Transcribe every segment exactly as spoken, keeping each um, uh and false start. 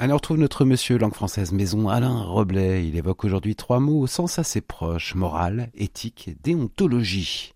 Allez, on retrouve notre monsieur langue française maison, Alain Roblet. Il évoque aujourd'hui trois mots au sens assez proche: morale, éthique et déontologie.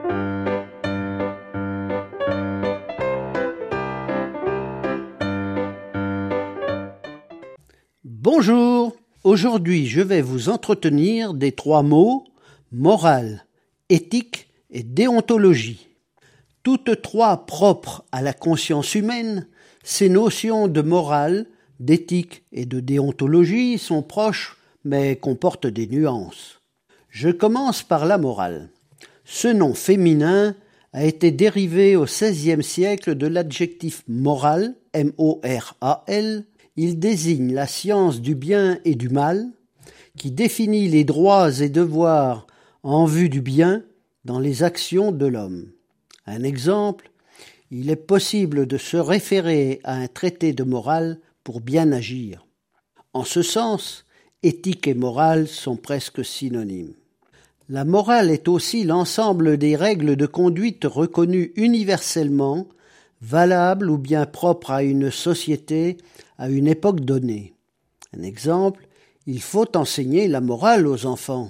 Bonjour, aujourd'hui je vais vous entretenir des trois mots morale, éthique et déontologie. Toutes trois propres à la conscience humaine, ces notions de morale, d'éthique et de déontologie sont proches mais comportent des nuances. Je commence par la morale. Ce nom féminin a été dérivé au seizième siècle de l'adjectif moral, M O R A L. Il désigne la science du bien et du mal, qui définit les droits et devoirs en vue du bien dans les actions de l'homme. Un exemple, il est possible de se référer à un traité de morale pour bien agir. En ce sens, éthique et morale sont presque synonymes. La morale est aussi l'ensemble des règles de conduite reconnues universellement, valables ou bien propres à une société à une époque donnée. Un exemple, il faut enseigner la morale aux enfants.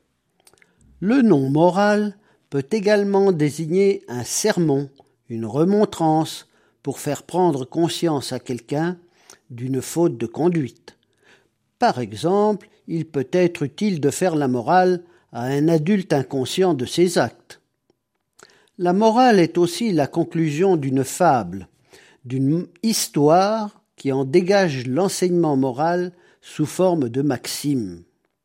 Le nom moral peut également désigner un sermon, une remontrance, pour faire prendre conscience à quelqu'un d'une faute de conduite. Par exemple, il peut être utile de faire la morale à un adulte inconscient de ses actes. La morale est aussi la conclusion d'une fable, d'une histoire qui en dégage l'enseignement moral sous forme de maxime.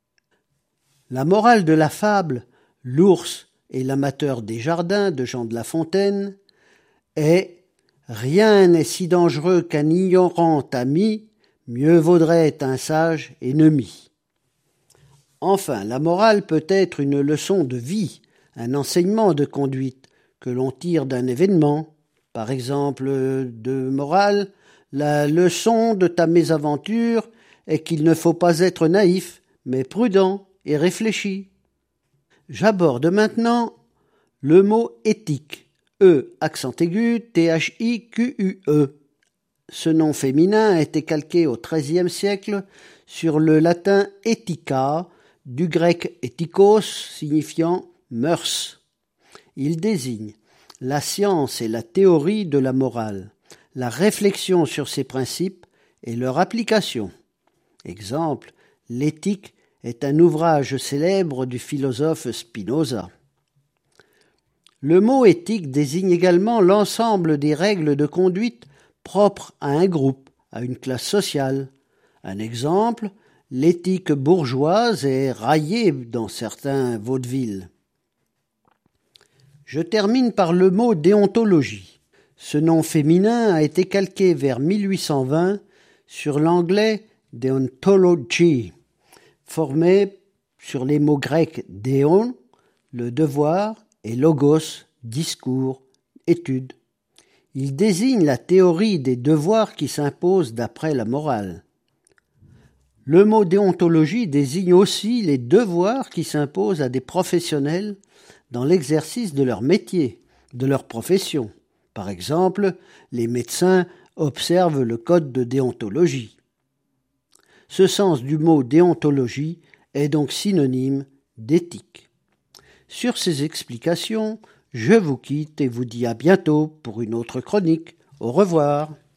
La morale de la fable, L'ours et l'amateur des jardins de Jean de La Fontaine, est « Rien n'est si dangereux qu'un ignorant ami, mieux vaudrait un sage ennemi ». Enfin, la morale peut être une leçon de vie, un enseignement de conduite que l'on tire d'un événement. Par exemple, de morale, la leçon de ta mésaventure est qu'il ne faut pas être naïf, mais prudent et réfléchi. J'aborde maintenant le mot éthique, E, accent aigu, T H I Q U E. Ce nom féminin a été calqué au treizième siècle sur le latin ethica, du grec ethikos, signifiant mœurs. Il désigne la science et la théorie de la morale, la réflexion sur ces principes et leur application. Exemple, l'éthique est un ouvrage célèbre du philosophe Spinoza. Le mot éthique désigne également l'ensemble des règles de conduite propres à un groupe, à une classe sociale. Un exemple, l'éthique bourgeoise est raillée dans certains vaudevilles. Je termine par le mot déontologie. Ce nom féminin a été calqué vers mille huit cent vingt sur l'anglais deontology, formé sur les mots grecs déon, le devoir, et logos, discours, étude. Il désigne la théorie des devoirs qui s'imposent d'après la morale. Le mot déontologie désigne aussi les devoirs qui s'imposent à des professionnels dans l'exercice de leur métier, de leur profession. Par exemple, les médecins observent le code de déontologie. Ce sens du mot déontologie est donc synonyme d'éthique. Sur ces explications, je vous quitte et vous dis à bientôt pour une autre chronique. Au revoir.